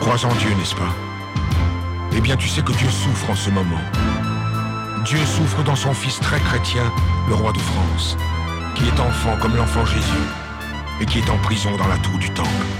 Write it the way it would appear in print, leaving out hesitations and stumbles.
crois en Dieu, n'est-ce pas? Eh bien, tu sais que Dieu souffre en ce moment. Dieu souffre dans son Fils très chrétien, le roi de France, qui est enfant comme l'enfant Jésus, et qui est en prison dans la tour du Temple.